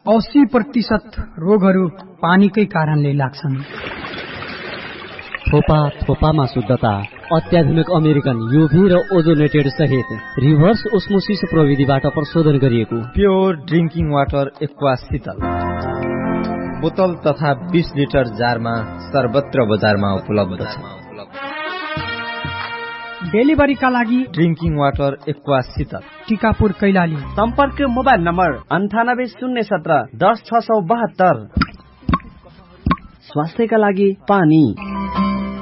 80% रोगहरू पानीकै कारणले लाग्छन्। थोपामा शुद्धता, अत्याधुनिक अमेरिकन युभी र ओजोनेटेड सहित रिभर्स ओस्मोसिस प्रविधिबाट प्रशोधन गरिएको प्योर ड्रिंकिङ वाटर एक्वा शीतल बोतल तथा 20 लिटर जारमा सर्वत्र बजारमा उपलब्ध छ। डेलिभरीका लागि ड्रिंकिङ वाटर एक्वा शीतल, टिकापुर कैलाली। सम्पर्क मोबाइल नम्बर 98 017 10 672। स्वास्थ्यका लागि पानी।